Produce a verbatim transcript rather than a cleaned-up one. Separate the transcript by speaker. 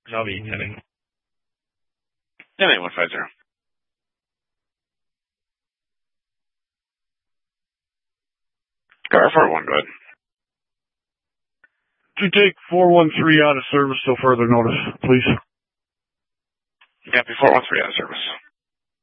Speaker 1: I'll be heading.
Speaker 2: ten eight one five zero. Car four one, go ahead.
Speaker 3: To take four one three out of service till further notice, please.
Speaker 2: Copy four one three out of service.